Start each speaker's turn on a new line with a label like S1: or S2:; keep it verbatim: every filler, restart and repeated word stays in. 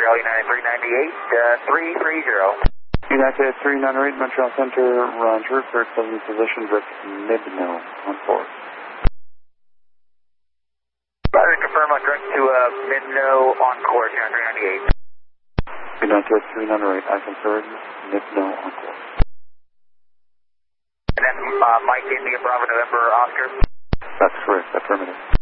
S1: United three ninety-eight, uh, three three zero.
S2: United three ninety-eight, Montreal Center, Roger, third pleasant position with Midno on four.
S1: Roger, confirm on direct to uh, Midno on course, United three ninety-eight.
S2: United three ninety-eight, I confirm, Midno on course.
S1: And then uh, Mike India, Bravo November, Oscar?
S2: That's correct, affirmative.